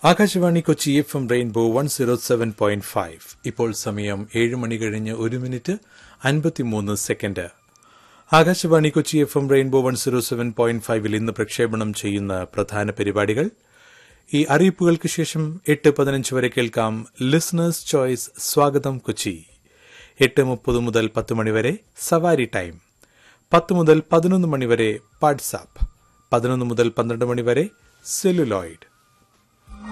Akashvani Kochi FM rainbow 107.5. ഇപ്പോൾ സമയം 7 മണി കഴിഞ്ഞ് 1 minute 53 second. Akashvani Kochi FM rainbow 107.5 ഇന്ന് പ്രക്ഷേപണം ചെയ്യുന്ന പ്രധാന പരിപാടികൾ. ഈ അറിയിപ്പുകൾക്ക് ശേഷം 8:15 വരെ കേൾക്കാം ലിസണേഴ്സ് ചോയ്സ് സ്വാഗതം കൊച്ചി. 8:30 മുതൽ 10 മണിവരെ സവാരി ടൈം. 10 മുതൽ 11 മണിവരെ വാട്സാപ്പ്. 11 മുതൽ 12 മണിവരെ സെല്ലുലോയിഡ്.